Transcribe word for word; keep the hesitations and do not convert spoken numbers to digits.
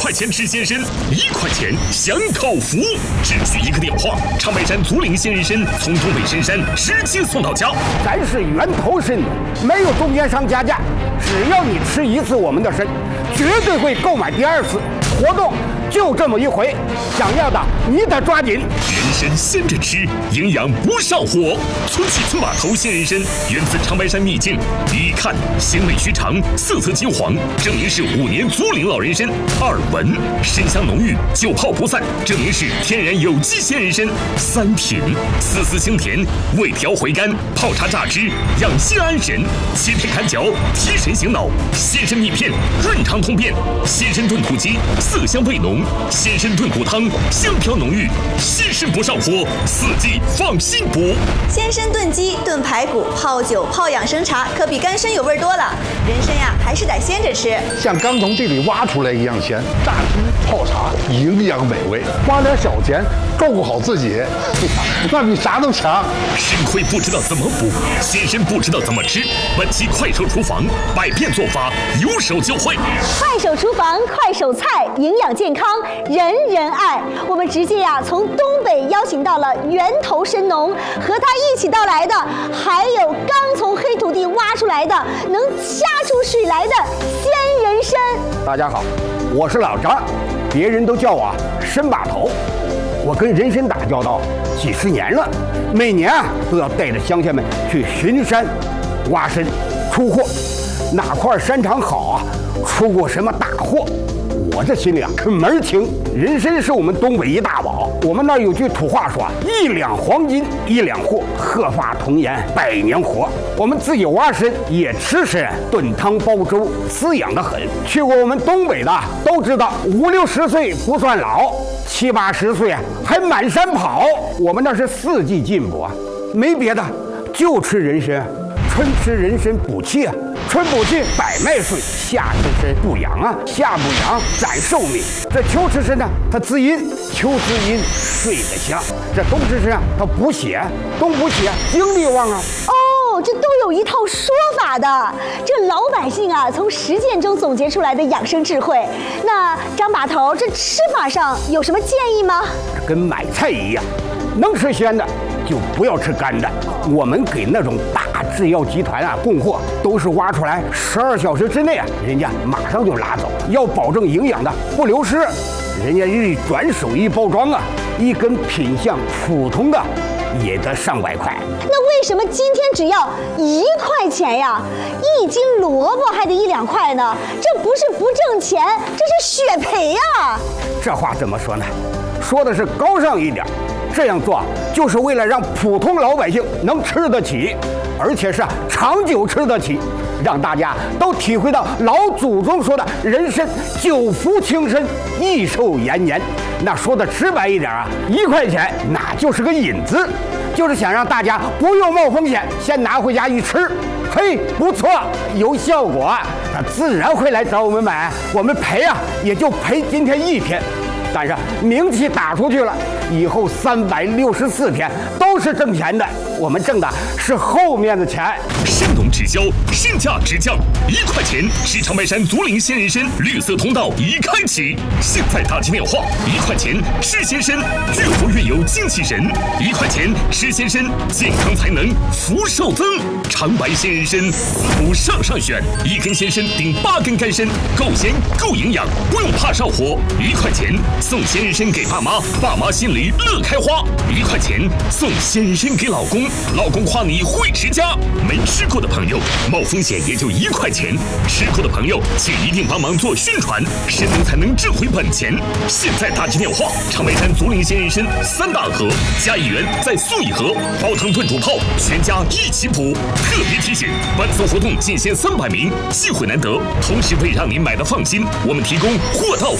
块钱吃鲜参，一块钱享口福，只需一个电话，长白山竹林鲜人参从东北深山直接送到家。 咱是源头参，没有中间商加价，只要你吃一次我们的参，绝对会购买第二次。活动就这么一回，想要的你得抓紧。 人参鲜着吃，营养不上火。村起村码头鲜人参源自长白山秘境，一看鲜味须长，色泽金黄，证明是五年竹林老人参。二闻参香浓郁，久泡不散，证明是天然有机鲜人参。三品丝丝腥甜，味调回甘，泡茶榨汁，养心安神，切片砍嚼，提神醒脑。鲜参蜜片润肠通便，鲜参炖土鸡色香味浓，鲜参炖骨汤香飘浓郁，鲜参不上火，四季放心补。 鲜参炖鸡、炖排骨、泡酒、泡养生茶，可比干参有味多了。人参呀，还是得鲜着吃， 像刚从地里挖出来一样鲜，榨汁泡茶，营养美味，花点小钱照顾好自己，那比啥都强。 参亏不知道怎么补，鲜参不知道怎么吃。本期快手厨房，百变做法，有手就会。 快手厨房，快手菜，营养健康，人人爱。我们直接呀、啊、从东北邀请到了源头参农，和他一起到来的，还有刚从黑土地挖出来的，能掐出水来的鲜人参。 大家好，我是老张，别人都叫我参把头。我跟人参打交道几十年了，每年啊都要带着乡亲们去巡山、挖参、出货。哪块山场好啊，出过什么大货，我这心里啊可门儿清。人参是我们东北一大宝，我们那儿有句土话说，一两黄金一两货，鹤发童颜百年活。我们自己挖参也吃参，炖汤煲粥，滋养得很。去过我们东北的都知道，五六十岁不算老，七八十岁啊还满山跑。我们那是四季进补啊，没别的，就吃人参。春吃人参补气啊，春补气百脉顺；夏吃参补阳啊，夏补阳展寿命。这秋吃参呢，它滋阴，秋滋阴睡得香。这冬吃参啊，它补血，冬补血精力旺啊。 哦，这都有一套说法的。这老百姓啊，从实践中总结出来的养生智慧。那张把头，这吃法上有什么建议吗？ 跟买菜一样，能吃鲜的就不要吃干的。我们给那种大制药集团啊供货，都是挖出来十二小时之内啊，人家马上就拉走，要保证营养的不流失。人家一转手一包装啊，一根品相普通的也得上百块。 那为什么今天只要一块钱呀？一斤萝卜还得一两块呢？这不是不挣钱，这是血赔呀！ 这话怎么说呢？说的是高尚一点。这样做就是为了让普通老百姓能吃得起，而且是长久吃得起，让大家都体会到老祖宗说的人参久服轻身，益寿延年。那说的直白一点啊，一块钱那就是个引子，就是想让大家不用冒风险，先拿回家一吃，嘿，不错，有效果，他自然会来找我们买。我们赔啊，也就赔今天一天。但是名气打出去了，以后三百六十四天都是挣钱的，我们挣的是后面的钱。 参农滞销，参价直降，一块钱吃长白山竹林鲜人参，绿色通道已开启。现在打起电话，一块钱吃鲜参，越活越有精气神。一块钱吃鲜参，健康才能福寿增。长白鲜人参，滋补上上选，一根鲜参顶八根干参，够鲜够营养，不用怕上火。一块钱送鲜人参给爸妈，爸妈心里乐开花。一块钱送鲜人参给老公，老公夸你会持家。没吃过的朋友，冒风险也就一块钱；吃过的朋友，请一定帮忙做宣传，神农才能挣回本钱。现在打起电话，长白山竹林鲜人参三大盒加一元再送一盒，煲汤炖煮泡，全家一起补。特别提醒，本次活动仅限三百名，机会难得，同时为让您买的放心，我们提供货到